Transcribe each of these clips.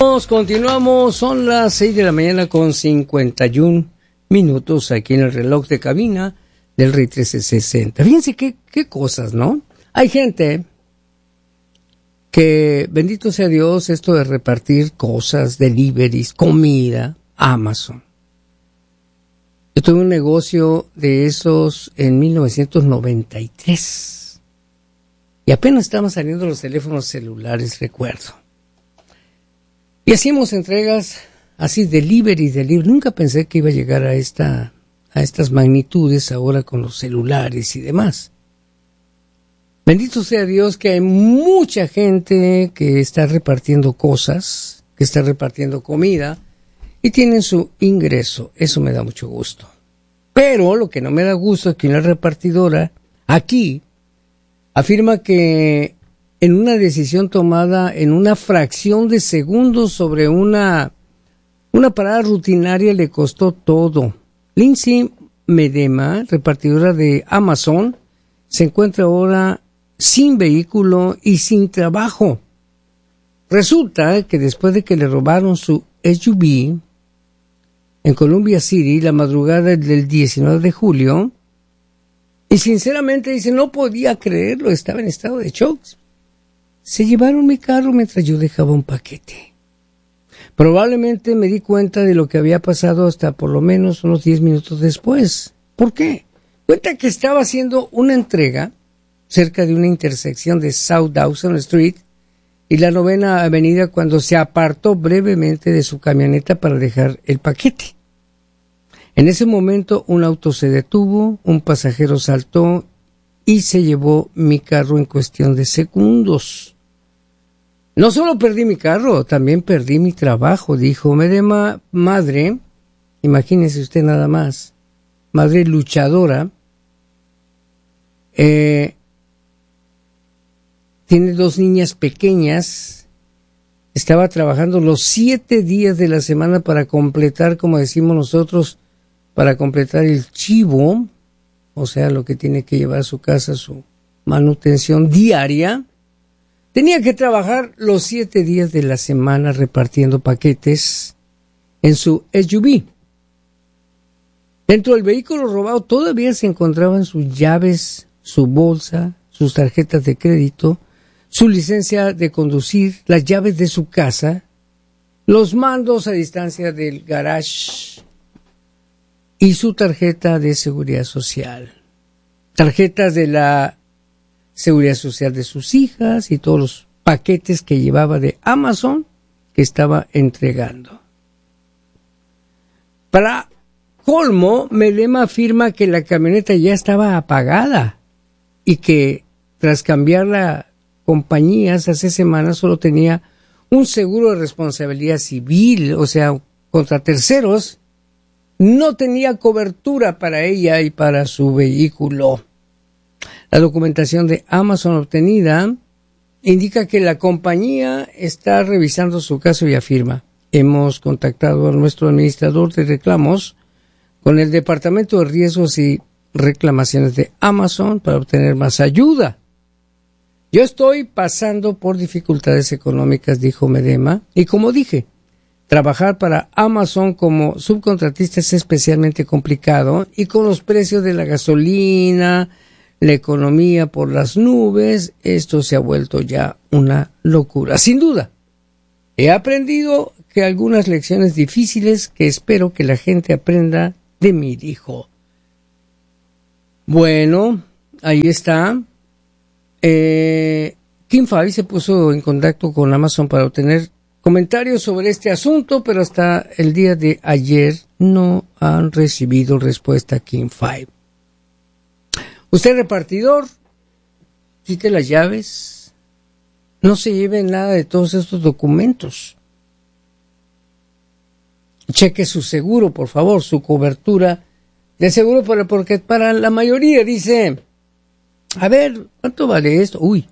Continuamos, son las 6 de la mañana con 51 minutos aquí en el reloj de cabina del Rey 1360. Fíjense qué cosas, ¿no? Hay gente que, bendito sea Dios, esto de repartir cosas, deliveries, comida, Amazon. Yo tuve un negocio de esos en 1993 y apenas estaban saliendo los teléfonos celulares, recuerdo. Y hacíamos entregas así, delivery. Nunca pensé que iba a llegar a estas magnitudes ahora con los celulares y demás. Bendito sea Dios que hay mucha gente que está repartiendo cosas, que está repartiendo comida y tienen su ingreso. Eso me da mucho gusto. Pero lo que no me da gusto es que una repartidora aquí afirma que en una decisión tomada en una fracción de segundos sobre una parada rutinaria le costó todo. Lindsay Medema, repartidora de Amazon, se encuentra ahora sin vehículo y sin trabajo. Resulta que después de que le robaron su SUV en Columbia City la madrugada del 19 de julio, y sinceramente dice, no podía creerlo, estaba en estado de shock. Se llevaron mi carro mientras yo dejaba un paquete. Probablemente me di cuenta de lo que había pasado hasta por lo menos unos 10 minutos después. ¿Por qué? Cuenta que estaba haciendo una entrega cerca de una intersección de South Dawson Street y la 9ª Avenida cuando se apartó brevemente de su camioneta para dejar el paquete. En ese momento un auto se detuvo, un pasajero saltó y se llevó mi carro en cuestión de segundos. No solo perdí mi carro, también perdí mi trabajo, dijo Medema, madre, imagínese usted nada más, madre luchadora, tiene 2 niñas pequeñas, estaba trabajando los 7 días de la semana para completar, como decimos nosotros, para completar el chivo, o sea, lo que tiene que llevar a su casa, su manutención diaria. Tenía que trabajar los 7 días de la semana repartiendo paquetes en su SUV. Dentro del vehículo robado todavía se encontraban sus llaves, su bolsa, sus tarjetas de crédito, su licencia de conducir, las llaves de su casa, los mandos a distancia del garage y su tarjeta de seguridad social. Tarjetas de la seguridad social de sus hijas y todos los paquetes que llevaba de Amazon que estaba entregando. Para colmo, Medema afirma que la camioneta ya estaba apagada y que tras cambiar la compañías hace semanas solo tenía un seguro de responsabilidad civil, o sea, contra terceros, no tenía cobertura para ella y para su vehículo. La documentación de Amazon obtenida indica que la compañía está revisando su caso y afirma, hemos contactado a nuestro administrador de reclamos con el Departamento de Riesgos y Reclamaciones de Amazon para obtener más ayuda. Yo estoy pasando por dificultades económicas, dijo Medema, y como dije, trabajar para Amazon como subcontratista es especialmente complicado y con los precios de la gasolina, la economía por las nubes, esto se ha vuelto ya una locura. Sin duda, he aprendido que algunas lecciones difíciles que espero que la gente aprenda de mí, dijo. Bueno, ahí está. Kim Fabi se puso en contacto con Amazon para obtener comentarios sobre este asunto, pero hasta el día de ayer no han recibido respuesta Kim Fabi. Usted, repartidor, quite las llaves, no se lleve nada de todos estos documentos. Cheque su seguro, por favor, su cobertura de seguro, porque para la mayoría dice, a ver, ¿cuánto vale esto? Uy,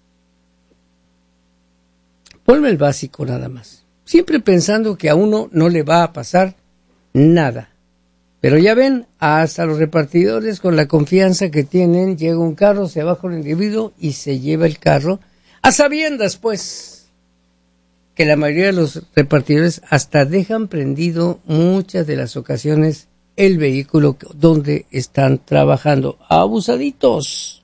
ponme el básico nada más. Siempre pensando que a uno no le va a pasar nada. Pero ya ven, hasta los repartidores con la confianza que tienen, llega un carro, se baja un individuo y se lleva el carro a sabiendas, pues. que la mayoría de los repartidores hasta dejan prendido muchas de las ocasiones el vehículo donde están trabajando. Abusaditos.